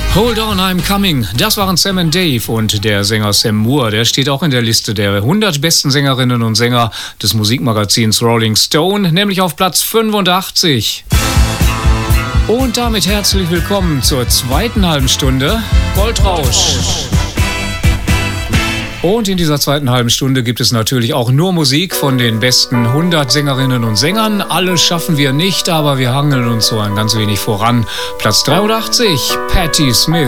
Hold on, I'm coming. Das waren Sam & Dave und der Sänger Sam Moore. Der steht auch in der Liste der 100 besten Sängerinnen und Sänger des Musikmagazins Rolling Stone, nämlich auf Platz 85. Und damit herzlich willkommen zur zweiten halben Stunde Goldrausch. Und in dieser zweiten halben Stunde gibt es natürlich auch nur Musik von den besten 100 Sängerinnen und Sängern. Alles schaffen wir nicht, aber wir hangeln uns so ein ganz wenig voran. Platz 83, Patti Smith.